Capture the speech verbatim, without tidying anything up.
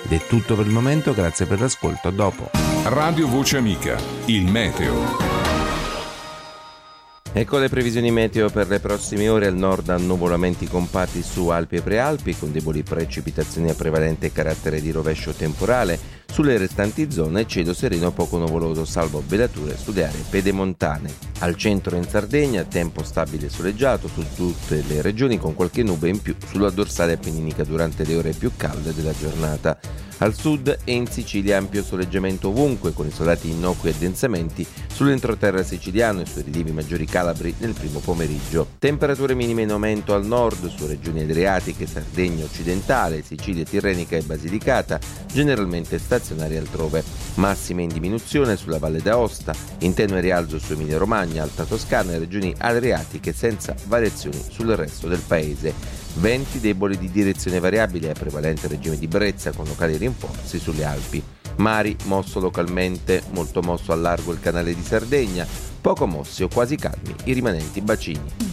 Ed è tutto per il momento, grazie per l'ascolto, a dopo. Radio Voce Amica, il meteo. Ecco le previsioni meteo per le prossime ore. Al nord annuvolamenti compatti su Alpi e Prealpi con deboli precipitazioni a prevalente carattere di rovescio temporale. Sulle restanti zone cielo sereno poco nuvoloso salvo velature sulle aree pedemontane. Al centro in Sardegna tempo stabile e soleggiato su tutte le regioni con qualche nube in più sulla dorsale appenninica durante le ore più calde della giornata. Al sud e in Sicilia ampio soleggiamento ovunque con isolati innocui addensamenti sull'entroterra siciliano e sui rilievi maggiori calabri nel primo pomeriggio. Temperature minime in aumento al nord su regioni adriatiche, Sardegna occidentale, Sicilia tirrenica e Basilicata, generalmente stazionarie altrove. Massime in diminuzione sulla Valle d'Aosta, in tenue rialzo su Emilia Romagna, Alta Toscana e regioni adriatiche senza variazioni sul resto del paese. Venti deboli di direzione variabile a prevalente regime di brezza con locali rinforzi sulle Alpi. Mari mosso localmente, molto mosso al largo il canale di Sardegna, poco mossi o quasi calmi i rimanenti bacini.